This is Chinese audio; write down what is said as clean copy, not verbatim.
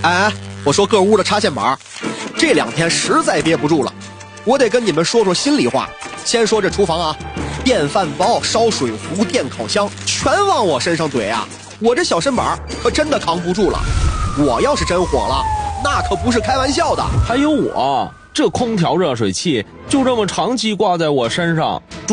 哎，我说各屋的插线板，这2天实在憋不住了，我得跟你们说说心里话。先说这厨房啊，电饭煲、烧水壶、电烤箱全往我身上怼啊，我这小身板可真的扛不住了。我要是真火了，那可不是开玩笑的。 还有我，这空调热水器就这么长期挂在我身上，